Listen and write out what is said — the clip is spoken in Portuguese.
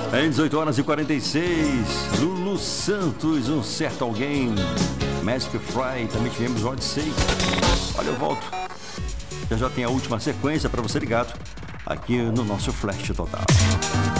Em 18 horas e 46, Lulu Santos, Um Certo Alguém, Magic Fry, também tivemos Odyssey. Olha, eu volto. Já tem a última sequência para você ligado aqui no nosso Flash Total.